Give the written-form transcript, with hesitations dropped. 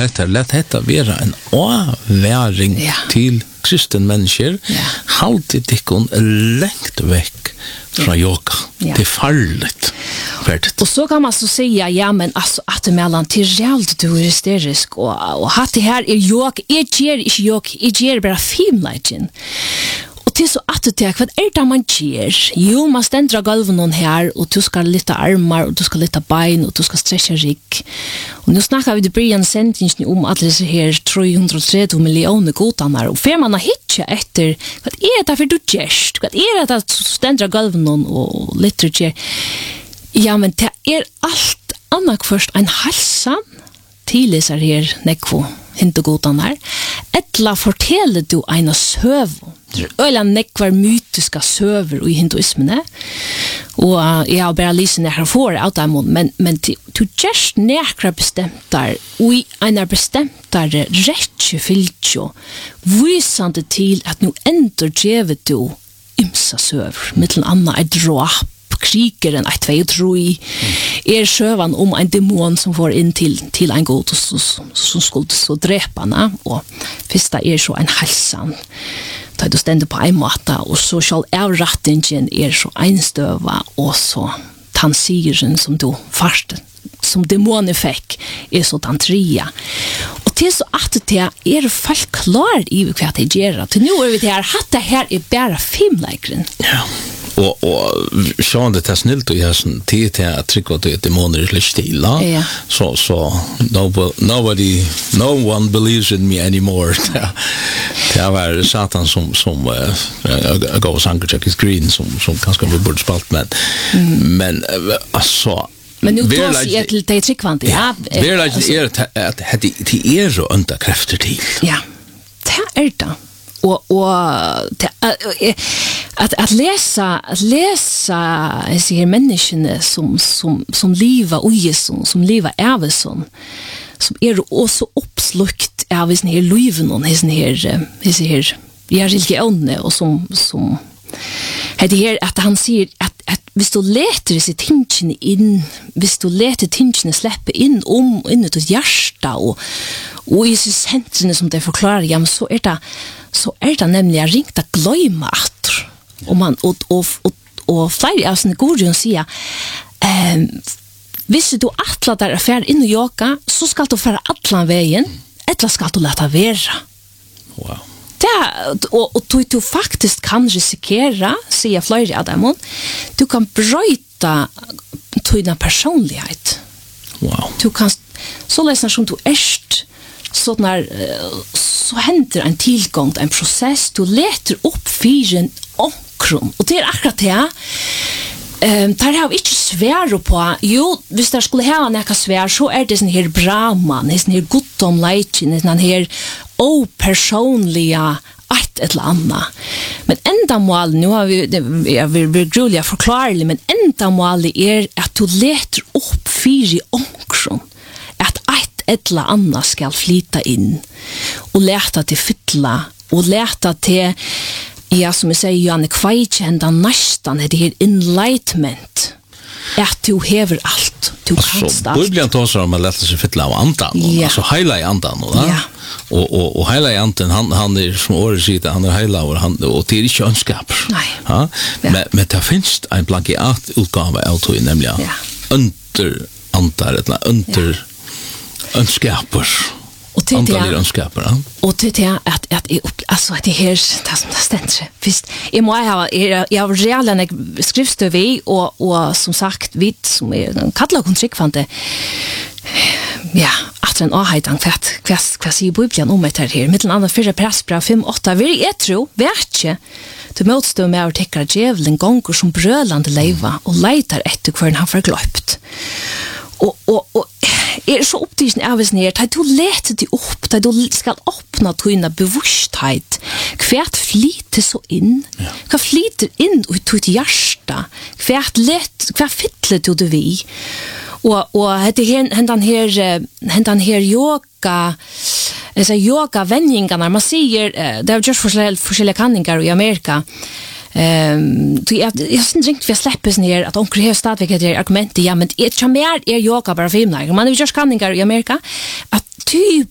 detta, lät detta vara en avväring till kristen människor. Halt dikkon längt väck från yoga. Det är farligt. Och så kan man så säga, ja men alltså att det mellan till realt du är hysterisk och att det här är yoga, jag ger bara filmlägen. Och till så att det vad är det man ger? Jo, man ständrar golven någon här och du ska lite armar och du ska lite ben och du ska stretcha rygg. Och nu snackar vi det början sentensen om att det här 330 miljoner godanar och för man har hittat efter vad är det för du gest? Vad är det att ständra golven någon och lite ger? Ja, men det är allt annat först en halsan till dessa här nekvo inte godanar. Ettla fortäller du en söv. Öla nekvar mytiska söver i hinduismen. Och jag har bara lyssnat här för att men du just nekra bestämtar och i en bestämtare rätt filtjo visande till att nu ändå ger du ymsa söver mittel anna ett drap krigeren 1, 2, 3 sövan om en demon som får in till en god som skulle så dräparna och första så en halsan då du ständer på en måte och så skall avrättningen så einstöva och så tansiren som du först som demonen fick så tantria och till så att det är folk klar i vad det gör till nu är vi där att det här är bara filmläkaren. Ja. Och Sean det är snällt och jag sån till att trycka att det demoner är lite stilla. Så no one believes in me anymore. Det var Satan som gav oss Ankercheck Green som kanske vi borde spalt men alltså men nu tar sig till det tryckvant. Ja. Det är att det är så under krafter till. Ja. Det är det. Och att läsa ser människorna som lever och Jesus som lever ävenson som är också uppslukt av sin här liven och sin här religionen och som det här att han säger att hvis du leter sig tingen in hvis du leter tingen släppa in in i ditt hjärta och i sentensen som det förklarar ja men så är det nämligen ringt att glömma att och man och flera av sina godjön säger hvis du atla där affär in i yoga så ska du föra atlan vägen eller ska du låta vara. Wow. Och du faktiskt kan riskera säga flera av dem du kan bryta dina personlighet. Wow. Du kan så läsa som du är så när så händer en tillgång en process du letar upp fyren omkring och det är akkurat det där har vi inte svär på jo hvis det skulle ha några svär så är det sån här Brahman det är sån här gudomlighten den här opersonliga ett eller annat men ändamål nu har vi grulliga förklarligt men ändamål är att du letar upp fyr i omkring att ett eller annat ska flyta in och läta till fylla och läta till ja som jag säger Janne kväjkända nästan det här enlightenment att du häver allt du kan allt. Bibeln talar om att läta sig fylla av andan alltså hela i andan och hela i andan han är som året sida han är hela och det är inte önskap. Nej. Men det finns en plagiat utgåva av det nämligen under antar eller under önskapar. Och det är önskapar. Och det är att alltså det här det som det ständer. Visst, jag har redan skrivstöv och som sagt vitt som är katalogkontrikvante. Ja, att en ahaitan kvart säger Bibeln om det här. Mittel annat 4 Pressbrev 5:8 vill jag tro verkligen du motstår med att täcka djävulen gånger som brölande leva och letar efter kvar han förglöpt. Och är så upptisen av oss ner att du letar dig upp där du ska öppna dina bevissthet kvärt flyter så in kvärt flyter in och ut i hjärta kvärt fyller du det vi och den här yoga alltså yoga vändningarna man säger det har just forskjelliga kanningar i Amerika jag syns inte vi släpper ner att onkel har stadväg det argument ja men det är mer yoga bara filmar man har just kanningar i Amerika att